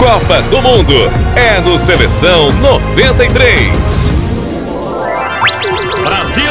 Copa do Mundo é no Seleção 93. Brasil!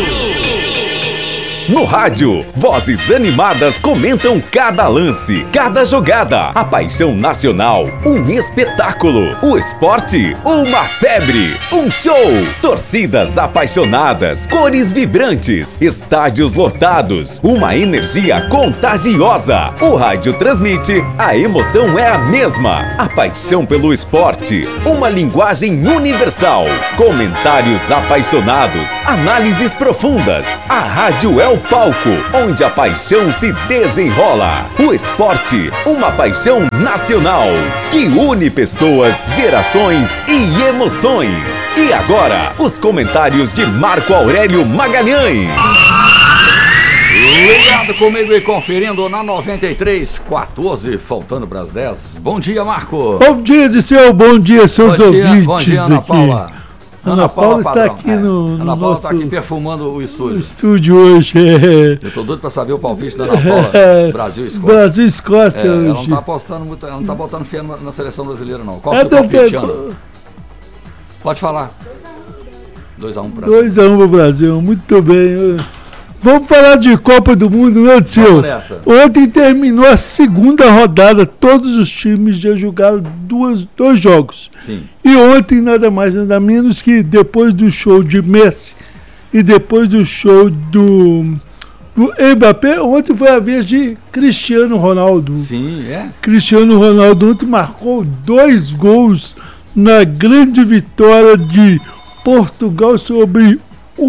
No rádio, vozes animadas comentam cada lance, cada jogada. A paixão nacional, um espetáculo. O esporte, uma febre, um show. Torcidas apaixonadas, cores vibrantes, estádios lotados, uma energia contagiosa. O rádio transmite, a emoção é a mesma. A paixão pelo esporte, uma linguagem universal. Comentários apaixonados, análises profundas. A rádio é o palco onde a paixão se desenrola. O esporte, uma paixão nacional que une pessoas, gerações e emoções. E agora, os comentários de Marco Aurélio Magalhães. Ligado comigo e conferindo na 93:14, faltando para as 10. Bom dia, Marco. Bom dia, Disseu. Bom dia, seus ouvintes. Bom dia, Ana Paula. Ana Paula está aqui Ana Paula está aqui perfumando o estúdio. O estúdio hoje. Eu tô doido para saber o palpite da Ana Paula. Brasil e Escócia. Brasil e Escócia hoje. Ela não está apostando muito, ela não está botando fé na seleção brasileira, não. Qual o seu palpite, Ana? Pode falar. 2-1 para 2-1 para o Brasil. Muito bem. Vamos falar de Copa do Mundo, né, Disseu? Ontem terminou a segunda rodada. Todos os times já jogaram dois jogos. Sim. E ontem, nada mais, nada menos que depois do show de Messi e depois do show do Mbappé, ontem foi a vez de Cristiano Ronaldo. Sim, é. Cristiano Ronaldo ontem marcou 2 gols na grande vitória de Portugal sobre o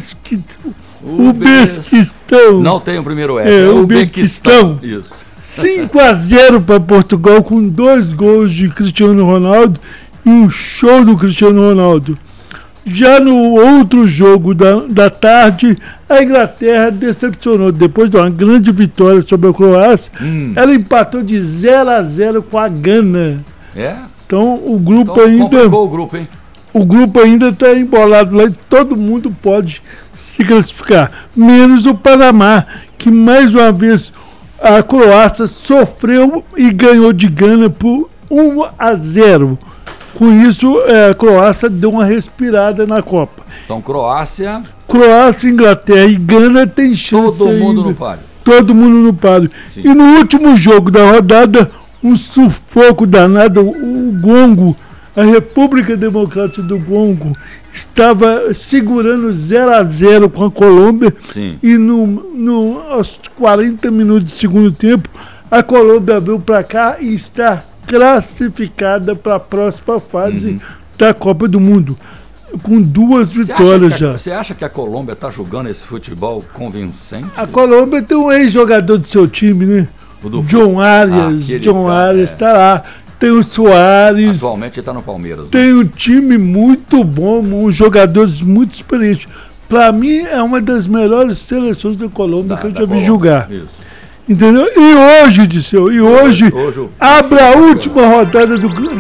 Uzbequistão. Não tem o primeiro S, é o Uzbequistão. Isso. 5-0 para Portugal com 2 gols de Cristiano Ronaldo e um show do Cristiano Ronaldo. Já no outro jogo da tarde, a Inglaterra decepcionou. Depois de uma grande vitória sobre a Croácia, ela empatou de 0-0 com a Gana. É? Então o grupo então, ainda... complicou o grupo, hein? O grupo ainda está embolado lá e todo mundo pode se classificar. Menos o Panamá, que mais uma vez a Croácia sofreu e ganhou de Gana por 1-0. Com isso, a Croácia deu uma respirada na Copa. Então, Croácia, Inglaterra e Gana tem chance todo mundo ainda. no páreo. Todo mundo no páreo. Sim. E no último jogo da rodada, um sufoco danado, o Congo, a República Democrática do Congo, estava segurando 0-0 com a Colômbia. Sim. E aos 40 minutos do segundo tempo, a Colômbia veio para cá e está classificada para a próxima fase da Copa do Mundo, com 2 vitórias já. Você acha que a Colômbia está jogando esse futebol convincente? A Colômbia tem um ex-jogador do seu time, né? John Arias. John Arias está lá. Tem o Soares. Atualmente está no Palmeiras. Tem um time muito bom, jogadores muito experientes. Para mim, é uma das melhores seleções da Colômbia que eu já vi jogar. Isso. Entendeu? E hoje, Disseu, hoje abre a última rodada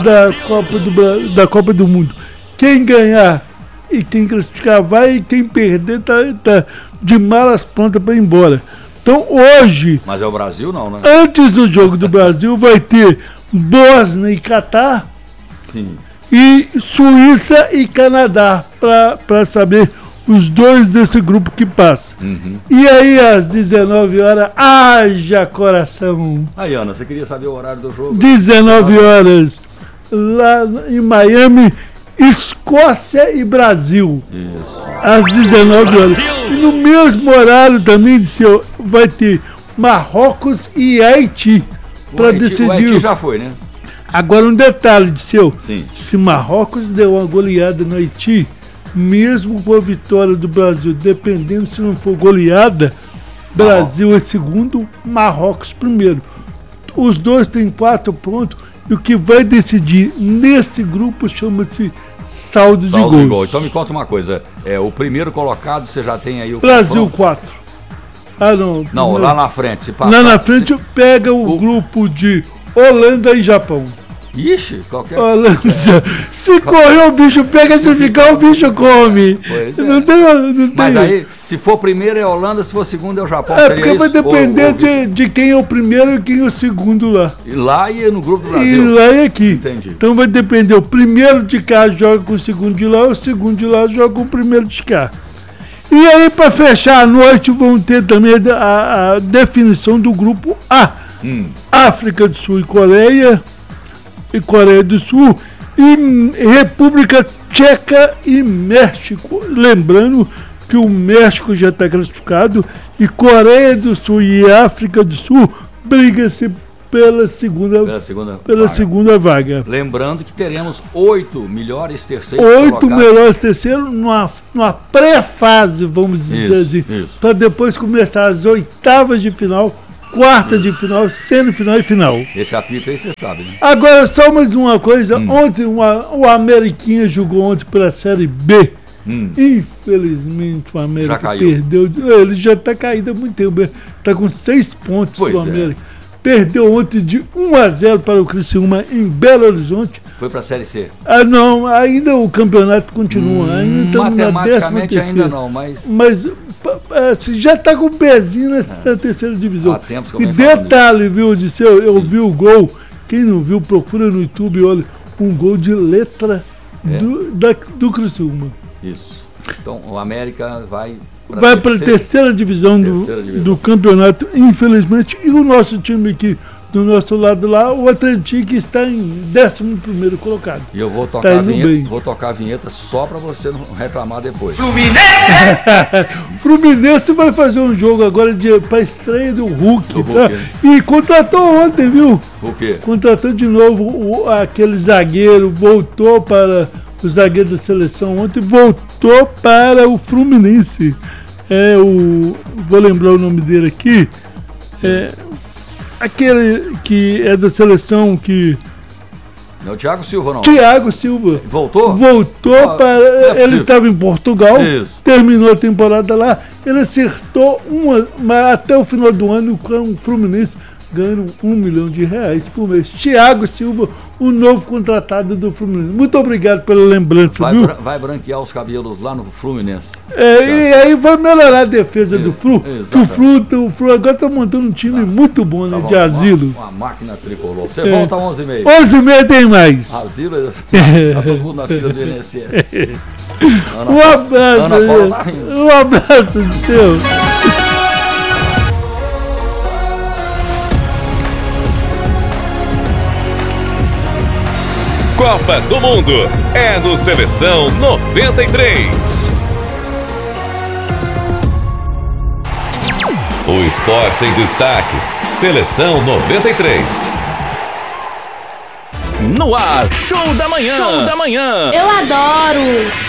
da Copa do Mundo. Quem ganhar e quem classificar vai, e quem perder tá de malas prontas para ir embora. Então hoje... Mas é o Brasil não, né? Antes do jogo do Brasil vai ter Bósnia e Catar. Sim. E Suíça e Canadá, para saber os 2 desse grupo que passa. E aí às 19 horas, haja coração. Aí, Ana, você queria saber o horário do jogo? 19 horas, lá em Miami, Escócia e Brasil. Isso. Às 19 horas. E no mesmo horário também, vai ter Marrocos e Haiti para decidir. O Haiti já foi, né? Agora um detalhe, Sim. Se Marrocos deu uma goleada no Haiti, mesmo com a vitória do Brasil, dependendo se não for goleada, Brasil é segundo, Marrocos primeiro. Os 2 têm 4 pontos e o que vai decidir nesse grupo chama-se saldo de gols. Então me conta uma coisa, o primeiro colocado você já tem aí o Brasil 4. Ah, não. Não, lá na frente. Lá na frente pega o grupo de Holanda e Japão. Ixi, qualquer... Se correr o bicho pega, se ficar o bicho come. Pois é. Não tem. Mas aí, se for primeiro é a Holanda, se for segundo é o Japão. Porque vai depender de quem é o primeiro e quem é o segundo lá. E lá e no grupo do Brasil. E lá e aqui. Entendi. Então vai depender, o primeiro de cá joga com o segundo de lá, o segundo de lá joga com o primeiro de cá. E aí, para fechar a noite, vão ter também a definição do grupo A. África do Sul e Coreia do Sul, e República Tcheca e México. Lembrando que o México já está classificado e Coreia do Sul e África do Sul brigam-se pela segunda vaga. Lembrando que teremos 8 melhores terceiros. 8 melhores terceiros numa pré-fase, vamos dizer assim, para depois começar as oitavas de final, quarta de final, semifinal e final. Esse apito aí você sabe, né? Agora, só mais uma coisa. Ontem, o Ameriquinha jogou ontem pela Série B. Infelizmente, o América perdeu. Ele já está caído há muito tempo. Está com 6 pontos o América. Perdeu ontem de 1-0 para o Criciúma em Belo Horizonte. Foi para a Série C? Não, ainda o campeonato continua. Ainda matematicamente ainda não, mas já está com o pezinho na terceira divisão. Há tempos e detalhe, viu, Odisseu, eu vi o gol. Quem não viu, procura no YouTube, olha, um gol de letra do Criciúma. Isso. Então o América vai para a terceira divisão do campeonato, infelizmente. E o nosso time aqui, do nosso lado lá, o Atlético está em 11º colocado. E eu vou tocar a vinheta só para você não reclamar depois. Fluminense vai fazer um jogo agora para a estreia do Hulk. Tá? E contratou ontem, viu? O quê? Contratou de novo aquele zagueiro, voltou para o zagueiro da seleção ontem, voltou para o Fluminense. Vou lembrar o nome dele aqui. Aquele que é da seleção que... Não é o Thiago Silva, não. Thiago Silva. Voltou? Voltou para... Ele estava em Portugal, terminou a temporada lá, ele acertou mas até o final do ano com o Fluminense ganhando R$1 milhão por mês. Thiago Silva, o novo contratado do Fluminense. Muito obrigado pela lembrança, viu? Vai branquear os cabelos lá no Fluminense. E aí vai melhorar a defesa do Flu. O Flu agora está montando um time muito bom, né, de asilo. Uma máquina tricolor. Você volta às 11h30. 11h30 tem mais. Asilo, tá todo mundo na fila do INSS. Um abraço. Um abraço de Deus. Copa do Mundo é do Seleção 93. O esporte em destaque, Seleção 93. No ar, Show da Manhã. Show da Manhã. Eu adoro.